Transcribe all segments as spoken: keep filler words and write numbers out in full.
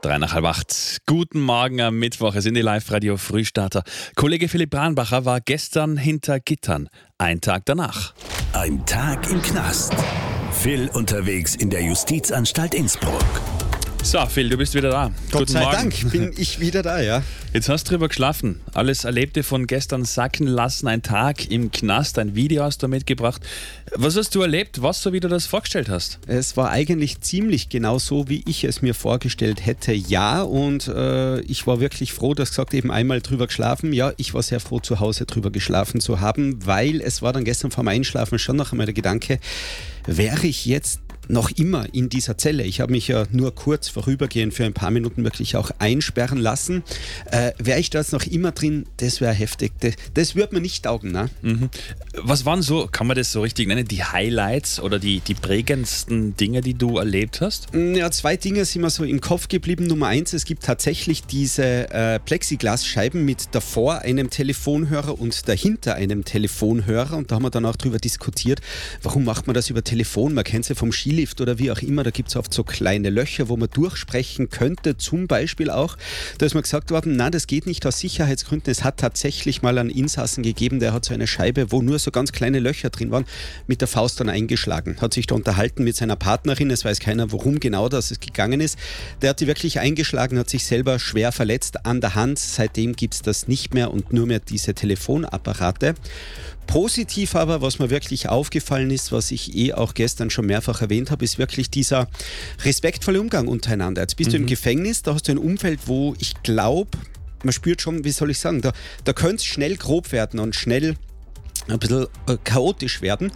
Drei nach halb acht. Guten Morgen am Mittwoch. Es sind die Live-Radio-Frühstarter. Kollege Philipp Brannbacher war gestern hinter Gittern. Ein Tag danach. Ein Tag im Knast. Phil unterwegs in der Justizanstalt Innsbruck. So, Phil, du bist wieder da. Gott Guten sei Morgen. Dank bin ich wieder da, ja. Jetzt hast du drüber geschlafen. Alles Erlebte von gestern sacken lassen. Ein Tag im Knast. Ein Video hast du mitgebracht. Was hast du erlebt? Was so, wie du das vorgestellt hast? Es war eigentlich ziemlich genau so, wie ich es mir vorgestellt hätte, ja. Und äh, ich war wirklich froh, dass gesagt eben einmal drüber geschlafen. Ja, ich war sehr froh, zu Hause drüber geschlafen zu haben, weil es war dann gestern vorm Einschlafen schon noch einmal der Gedanke, wäre ich jetzt noch immer in dieser Zelle. Ich habe mich ja nur kurz vorübergehend für ein paar Minuten wirklich auch einsperren lassen. Äh, wäre ich da jetzt noch immer drin, das wäre heftig. Das, das würde mir nicht taugen. Ne? Mhm. Was waren so, kann man das so richtig nennen, die Highlights oder die, die prägendsten Dinge, die du erlebt hast? Ja, zwei Dinge sind mir so im Kopf geblieben. Nummer eins, es gibt tatsächlich diese äh, Plexiglasscheiben mit davor einem Telefonhörer und dahinter einem Telefonhörer. Und da haben wir dann auch drüber diskutiert, warum macht man das über Telefon? Man kennt es ja vom Skilift oder wie auch immer, da gibt es oft so kleine Löcher, wo man durchsprechen könnte, zum Beispiel auch. Da ist mir gesagt worden, nein, das geht nicht aus Sicherheitsgründen. Es hat tatsächlich mal einen Insassen gegeben, der hat so eine Scheibe, wo nur so ganz kleine Löcher drin waren, mit der Faust dann eingeschlagen. Hat sich da unterhalten mit seiner Partnerin, es weiß keiner, worum genau das gegangen ist. Der hat die wirklich eingeschlagen, hat sich selber schwer verletzt an der Hand. Seitdem gibt es das nicht mehr und nur mehr diese Telefonapparate. Positiv aber, was mir wirklich aufgefallen ist, was ich eh auch gestern schon mehrfach erwähnt habe, ist wirklich dieser respektvolle Umgang untereinander. Jetzt bist mhm. du im Gefängnis, da hast du ein Umfeld, wo ich glaube, man spürt schon, wie soll ich sagen, da, da könnte es schnell grob werden und schnell ein bisschen äh, chaotisch werden.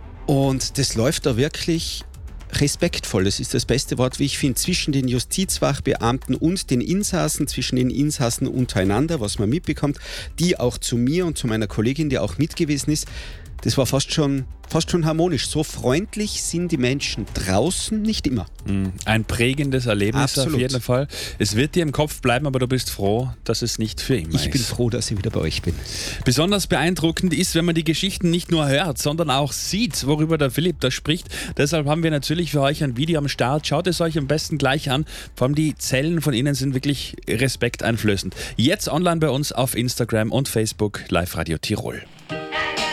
Und das läuft da wirklich respektvoll. Das ist das beste Wort, wie ich finde, zwischen den Justizwachbeamten und den Insassen, zwischen den Insassen untereinander, was man mitbekommt, die auch zu mir und zu meiner Kollegin, die auch mit gewesen ist. Das war fast schon, fast schon harmonisch. So freundlich sind die Menschen draußen nicht immer. Ein prägendes Erlebnis Absolut. Auf jeden Fall. Es wird dir im Kopf bleiben, aber du bist froh, dass es nicht für immer ist. Ich bin froh, dass ich wieder bei euch bin. Besonders beeindruckend ist, wenn man die Geschichten nicht nur hört, sondern auch sieht, worüber der Philipp da spricht. Deshalb haben wir natürlich für euch ein Video am Start. Schaut es euch am besten gleich an. Vor allem die Zellen von innen sind wirklich respekteinflößend. Jetzt online bei uns auf Instagram und Facebook, Live Radio Tirol.